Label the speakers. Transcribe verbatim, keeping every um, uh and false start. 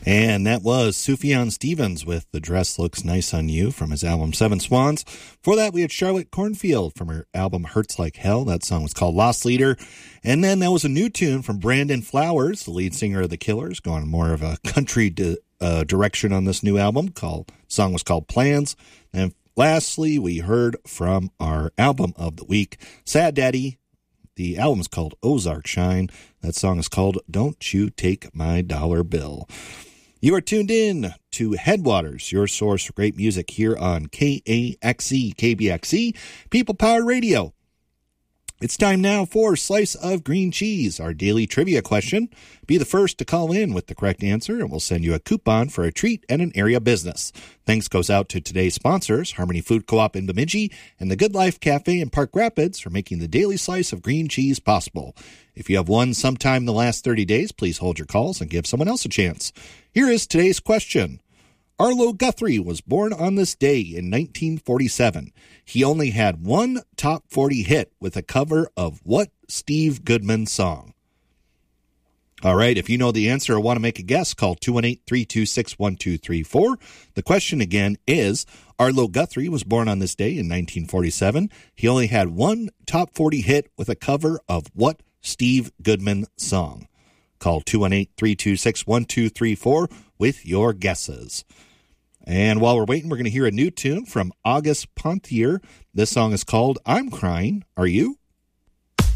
Speaker 1: And that was Sufjan Stevens with The Dress Looks Nice on You from his album Seven Swans. Before that, we had Charlotte Cornfield from her album Hurts Like Hell. That song was called Lost Leader. And then that was a new tune from Brandon Flowers, the lead singer of The Killers, going more of a country di- uh, direction on this new album. Called song was called Plans. And lastly, we heard from our album of the week, Sad Daddy. The album is called Ozark Shine. That song is called Don't You Take My Dollar Bill. You are tuned in to Headwaters, your source for great music here on K A X E, K B X E, People Powered Radio. It's time now for Slice of Green Cheese, our daily trivia question. Be the first to call in with the correct answer, and we'll send you a coupon for a treat at an area business. Thanks goes out to today's sponsors, Harmony Food Co-op in Bemidji and the Good Life Cafe in Park Rapids, for making the daily slice of green cheese possible. If you have won sometime in the last thirty days, please hold your calls and give someone else a chance. Here is today's question. Arlo Guthrie was born on this day in nineteen forty-seven. He only had one top forty hit with a cover of what Steve Goodman song? All right, if you know the answer or want to make a guess, call two one eight, three two six, one two three four. The question again is, Arlo Guthrie was born on this day in nineteen forty-seven. He only had one top forty hit with a cover of what Steve Goodman song? Call two one eight, three two six, one two three four with your guesses. And while we're waiting, we're going to hear a new tune from August Pontier. This song is called I'm Crying, Are You?